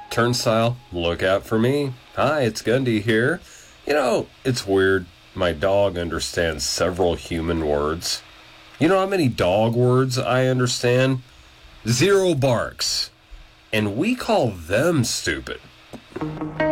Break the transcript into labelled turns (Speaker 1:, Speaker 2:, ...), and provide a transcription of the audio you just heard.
Speaker 1: Turnstile, look out for me. Hi, it's Gundy here. You know, it's weird. My dog understands several human words. You know how many dog words I understand? 0 barks. And we call them stupid.